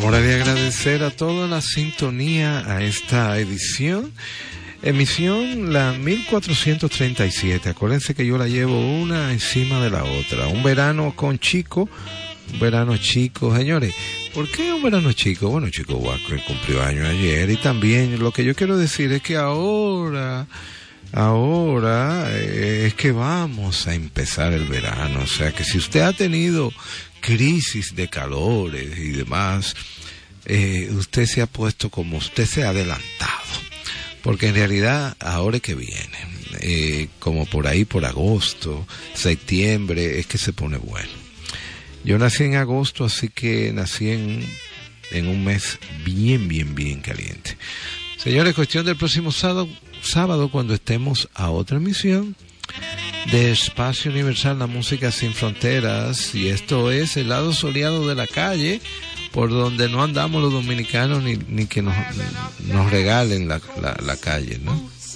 Hora de agradecer a toda la sintonía a esta emisión la 1437. Acuérdense que yo la llevo una encima de la otra. Un verano con Chico, un verano chico, señores. ¿Por qué un verano chico? Bueno, Chico Huasco cumplió años ayer, y también lo que yo quiero decir es que ahora es que vamos a empezar el verano. O sea que si usted ha tenido crisis de calores y demás, usted se ha puesto como usted se ha adelantado, porque en realidad ahora es que viene, como por ahí por agosto, septiembre, es que se pone bueno. Yo nací en agosto, así que nací en un mes bien caliente. Señores, cuestión del próximo sábado cuando estemos a otra emisión de Espacio Universal, la música sin fronteras, y esto es el lado soleado de la calle, por donde no andamos los dominicanos ni que nos regalen la calle, ¿no?